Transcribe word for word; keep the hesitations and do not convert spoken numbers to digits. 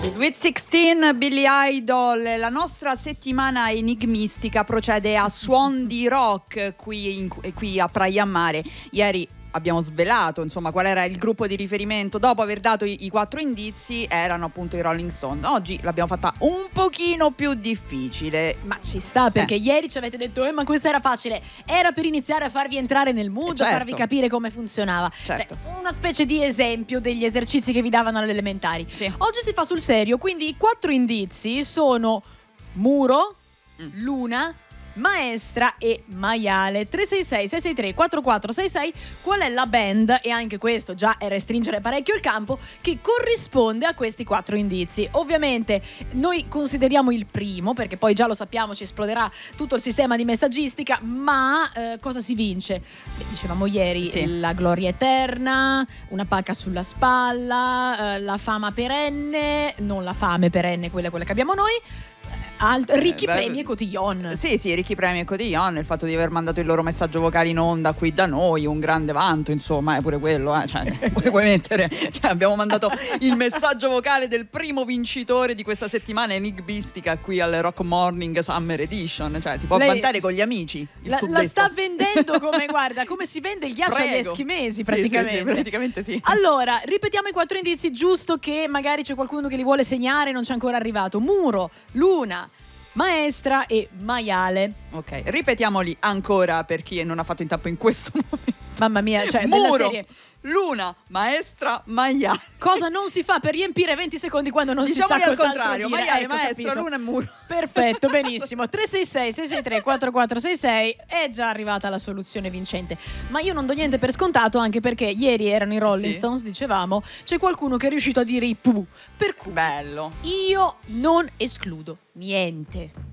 Sweet sedici, Billy Idol. La nostra settimana enigmistica procede a suon di rock qui, in, qui a Praia Mare. Ieri abbiamo svelato insomma qual era il gruppo di riferimento dopo aver dato i, i quattro indizi, erano appunto i Rolling Stone. Oggi l'abbiamo fatta un pochino più difficile, ma ci sta, perché eh. ieri ci avete detto eh, ma questa era facile, era per iniziare a farvi entrare nel mood, certo. a farvi capire come funzionava, certo. cioè, una specie di esempio degli esercizi che vi davano alle elementari. Sì. Oggi si fa sul serio, quindi i quattro indizi sono muro, mm. luna, maestra e maiale. Tre sei sei sei sei tre quattro quattro sei sei. Qual è la band, e anche questo già è restringere parecchio il campo, che corrisponde a questi quattro indizi? Ovviamente noi consideriamo il primo, perché poi già lo sappiamo, ci esploderà tutto il sistema di messaggistica, ma eh, cosa si vince? Beh, dicevamo ieri, sì. la gloria eterna, una pacca sulla spalla, eh, la fama perenne, non la fame perenne, quella, quella che abbiamo noi. Alt- ricchi eh, premi e cotillon. Sì, sì, ricchi premi e cotillon. Il fatto di aver mandato il loro messaggio vocale in onda qui da noi, un grande vanto, insomma, è pure quello, eh. Cioè, puoi, puoi mettere. Cioè, abbiamo mandato il messaggio vocale del primo vincitore di questa settimana enigmistica qui al Rock Morning Summer Edition. Cioè, si può Lei vantare con gli amici. La, la sta vendendo come, guarda, come si vende il ghiaccio Prego. agli eschimesi, Sì, praticamente. sì, sì, praticamente sì. Allora, ripetiamo i quattro indizi, giusto che magari c'è qualcuno che li vuole segnare e non c'è ancora arrivato. Muro, luna, maestra e maiale. Ok, ripetiamoli ancora per chi non ha fatto in tempo in questo momento. Mamma mia, cioè Muro, della serie luna, maestra, maiale. Cosa non si fa per riempire venti secondi quando non Diciamoli si sa al cos'altro contrario, dire. maiale, Ecco, maestra, capito. luna e muro. Perfetto, benissimo. Tre sei sei sei sei tre quattro quattro sei sei. È già arrivata la soluzione vincente. Ma io non do niente per scontato, anche perché ieri erano i Rolling sì. Stones, dicevamo. C'è qualcuno che è riuscito a dire i Pooh. Per cui bello. io non escludo niente.